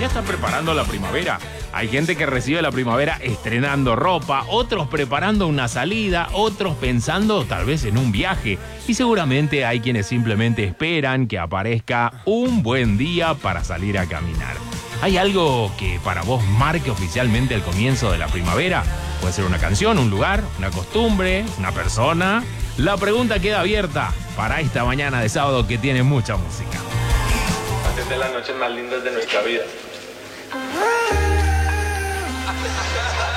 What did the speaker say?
ya está preparando la primavera. Hay gente que recibe la primavera estrenando ropa, otros preparando una salida, otros pensando tal vez en un viaje. Y seguramente hay quienes simplemente esperan que aparezca un buen día para salir a caminar. ¿Hay algo que para vos marque oficialmente el comienzo de la primavera? Puede ser una canción, un lugar, una costumbre, una persona. La pregunta queda abierta para esta mañana de sábado que tiene mucha música. Es de las noches más lindas de nuestra vida.